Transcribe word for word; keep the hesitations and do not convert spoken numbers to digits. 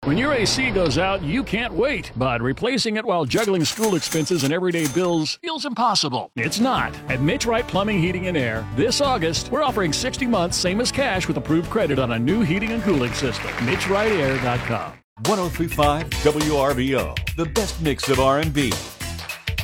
When your A C goes out, you can't wait, but replacing it while juggling school expenses and everyday bills feels impossible. It's not. At Mitch Wright Plumbing, Heating, and Air, this August, we're offering sixty months, same as cash, with approved credit on a new heating and cooling system. Mitch Wright Air dot com. one oh three point five W R V O, the best mix of R and B,